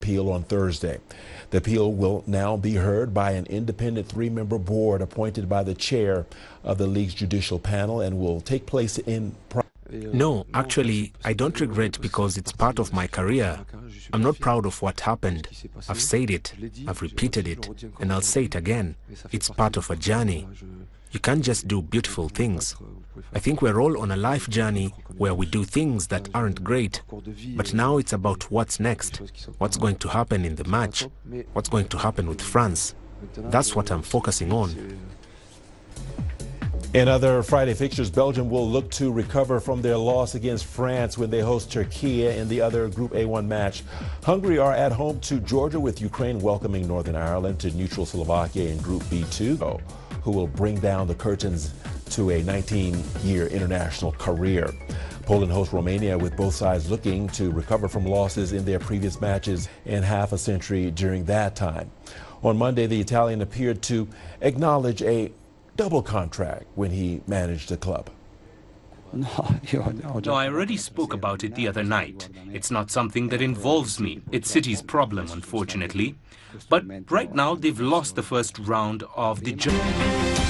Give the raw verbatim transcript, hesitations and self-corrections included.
appeal on Thursday. The appeal will now be heard by an independent three-member board appointed by the chair of the league's judicial panel and will take place in... No, actually, I don't regret because it's part of my career. I'm not proud of what happened. I've said it, I've repeated it, and I'll say it again. It's part of a journey. You can't just do beautiful things. I think we're all on a life journey where we do things that aren't great. But now it's about what's next. What's going to happen in the match? What's going to happen with France? That's what I'm focusing on. In other Friday fixtures, Belgium will look to recover from their loss against France when they host Turkey in the other Group A one match. Hungary are at home to Georgia, with Ukraine welcoming Northern Ireland to neutral Slovakia in Group B two, who will bring down the curtains to a nineteen-year international career. Poland hosts Romania, with both sides looking to recover from losses in their previous matches in half a century during that time. On Monday, the Italian appeared to acknowledge a double contract when he managed the club. No, I already spoke about it the other night. It's not something that involves me. It's City's problem, unfortunately. But right now, they've lost the first round of the...